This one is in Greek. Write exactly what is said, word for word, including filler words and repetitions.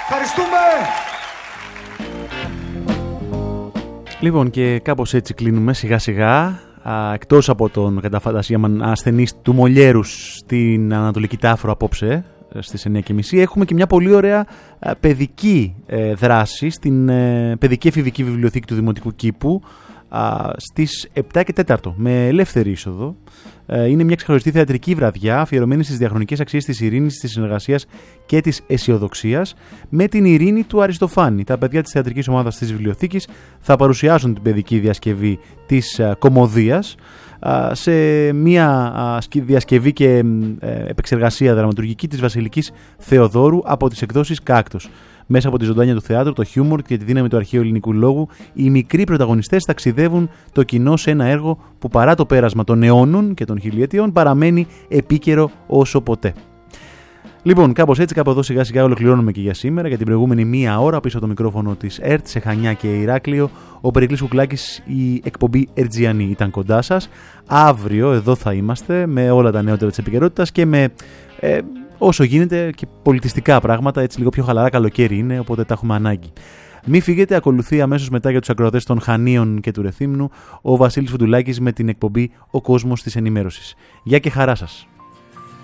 Ευχαριστούμε! Λοιπόν, και κάπως έτσι κλείνουμε σιγά σιγά. Α, εκτός από τον κατά φαντασία ασθενής του Μολιέρους στην Ανατολική Τάφρο απόψε στις εννιά και μισή, έχουμε και μια πολύ ωραία α, παιδική ε, δράση στην ε, παιδική εφηβική βιβλιοθήκη του Δημοτικού Κήπου α, στις επτά και τέσσερα με ελεύθερη είσοδο. Ε, είναι μια ξεχωριστή θεατρική βραδιά αφιερωμένη στις διαχρονικές αξίες της ειρήνης, της συνεργασίας και της αισιοδοξίας με την Ειρήνη του Αριστοφάνη. Τα παιδιά της θεατρικής ομάδας της βιβλιοθήκης θα παρουσιάσουν την παιδική διασκευή της α, Κωμωδίας σε μια διασκευή και επεξεργασία δραματουργική της Βασιλικής Θεοδόρου από τις εκδόσεις Κάκτος. Μέσα από τη ζωντάνια του θεάτρου, το χιούμορ και τη δύναμη του αρχαίου ελληνικού λόγου, οι μικροί πρωταγωνιστές ταξιδεύουν το κοινό σε ένα έργο που παρά το πέρασμα των αιώνων και των χιλιετιών παραμένει επίκαιρο όσο ποτέ. Λοιπόν, κάπως έτσι, κάπου εδώ σιγά σιγά ολοκληρώνουμε και για σήμερα. Για την προηγούμενη μία ώρα πίσω από το μικρόφωνο της ΕΡΤ σε Χανιά και Ηράκλειο, ο Περικλής Κουκλάκης, η εκπομπή Ερτζιανή ήταν κοντά σας. Αύριο εδώ θα είμαστε με όλα τα νεότερα της επικαιρότητας και με ε, όσο γίνεται και πολιτιστικά πράγματα, έτσι λίγο πιο χαλαρά, καλοκαίρι είναι, οπότε τα έχουμε ανάγκη. Μην φύγετε, ακολουθεί αμέσως μετά για τους ακροατές των Χανίων και του Ρεθύμνου ο Βασίλης Φουντουλάκης με την εκπομπή Ο Κόσμος της Ενημέρωσης. Γεια και χαρά σας.